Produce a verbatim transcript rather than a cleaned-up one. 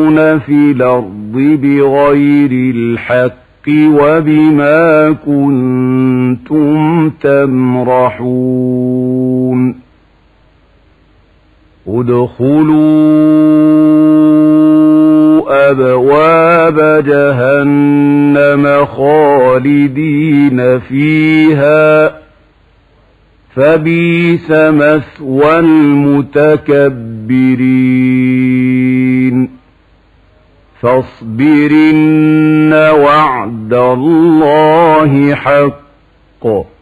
في الأرض بغير الحق وبما كنتم تمرحون ادخلوا أبواب جهنم خالدين فيها فبئس مثوى المتكبرين فاصبر إن وعد الله حق